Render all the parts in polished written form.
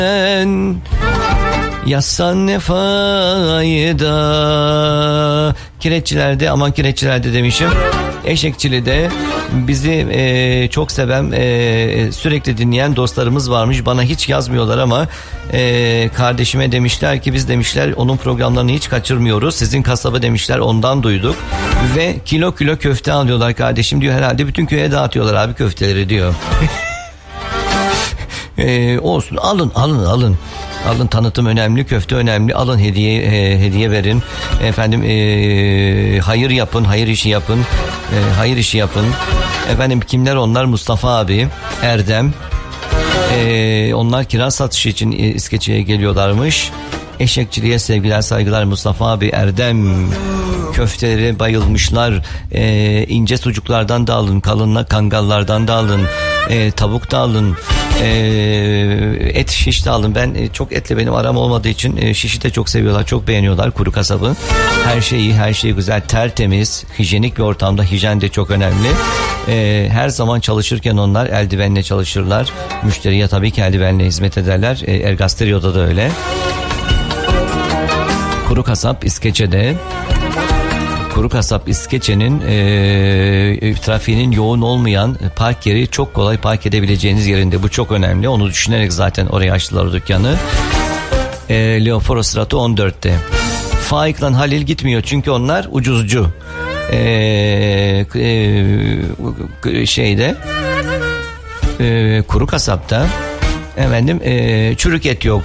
Yazsan ne fayda. Kireççilerde, aman Kireççilerde demişim. Eşekçili'de bizi çok seven, sürekli dinleyen dostlarımız varmış. Bana hiç yazmıyorlar ama kardeşime demişler ki biz demişler onun programlarını hiç kaçırmıyoruz. Sizin kasaba demişler, ondan duyduk. Ve kilo kilo köfte alıyorlar kardeşim diyor, herhalde bütün köye dağıtıyorlar abi köfteleri diyor. Olsun, alın. Alın, tanıtım önemli, köfte önemli. Alın, hediye verin. Efendim hayır yapın, hayır işi yapın. Efendim kimler onlar? Mustafa abi, Erdem. Onlar kiraz satışı için İskeçe'ye geliyorlarmış. Eşekçiliğe sevgiler, saygılar Mustafa abi, Erdem. Köftelere bayılmışlar. İnce sucuklardan da alın, kalın kangallardan da alın. Tavuk da alın. Et şiş de alın. Ben çok etle benim aram olmadığı için şişi de çok seviyorlar, çok beğeniyorlar Kuru Kasabı. Her şey iyi, her şey güzel, tertemiz, hijyenik bir ortamda. Hijyen de çok önemli. Her zaman çalışırken onlar eldivenle çalışırlar. Müşteriye tabii ki eldivenle hizmet ederler. Ergasterio'da da öyle. Kuru Kasap İskeçe'de. Kuru Kasap İskeçe'nin trafiğinin yoğun olmayan park yeri, çok kolay park edebileceğiniz yerinde. Bu çok önemli. Onu düşünerek zaten oraya açtılar o dükkanı. Leopold Stratı 14'te. Faik'la Halil gitmiyor çünkü onlar ucuzcu. Kuru Kasap'ta efendim çürük et yok.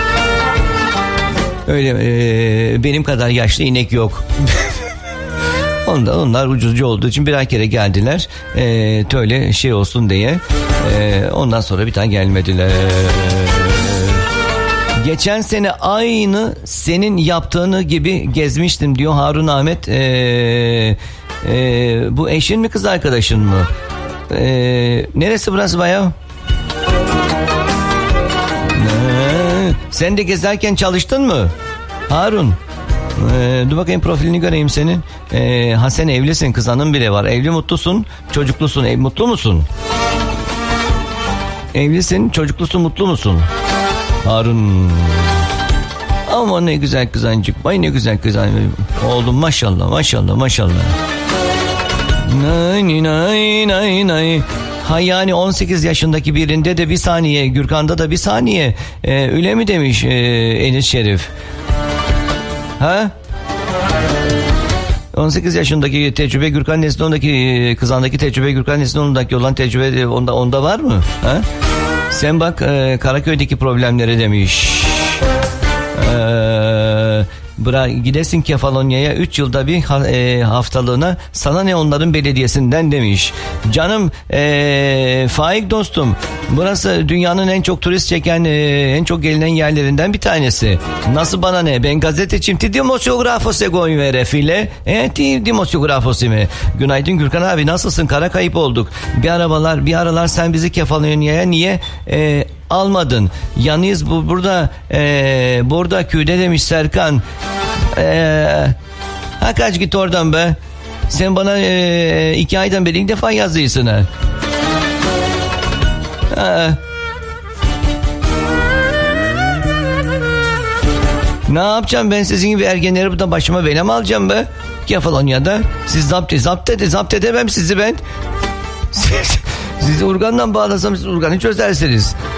Öyle benim kadar yaşlı inek yok. Onlar ucuzcu olduğu için birer kere geldiler. Öyle şey olsun diye. Ondan sonra bir tane gelmediler. Geçen sene aynı senin yaptığını gibi gezmiştim diyor Harun Ahmet. Bu eşin mi, kız arkadaşın mı? Neresi burası bayağı? Sen de gezerken çalıştın mı Harun? Dur bakayım profilini göreyim senin. Sen evlisin, kız hanım bile var. Evli, mutlusun, çocuklusun. Mutlu musun? Evlisin, çocuklusun, mutlu musun? Harun. Ama ne güzel kızancık. Vay ne güzel kızancık. Oğlum maşallah. Nay. Ha yani 18 yaşındaki birinde de bir saniye, Gürkan'da da bir saniye. Öyle mi demiş Enis Şerif? Ha? 18 yaşındaki tecrübe Gürkan Nesli'ndeki kızandaki tecrübe Gürkan Nesli'ndeki olan tecrübe onda var mı? Ha? Sen bak Karaköy'deki problemlere demiş. Gidesin Kefalonya'ya 3 yılda bir haftalığına, sana ne onların belediyesinden demiş. Canım Faik dostum, burası dünyanın en çok turist çeken, en çok gelinen yerlerinden bir tanesi. Nasıl bana ne? Ben gazeteciyim. Ti dimosyografosi goy vere file. Ti dimosyografosi mi? Günaydın Gürkan abi, nasılsın? Kara kayıp olduk. Bir aralar sen bizi Kefalonya'ya niye almadın? Yalnız burada köyde demiş Serkan. Kaç git oradan be. Sen bana 2 aydan beri ilk defa yazdıysın ha. Ne yapacağım ben sizin gibi ergenleri buradan başıma bela mı alacağım be? Kefalonya'da siz zapt edemem sizi ben. Sizi urgandan bağlasam siz urganı çözersiniz.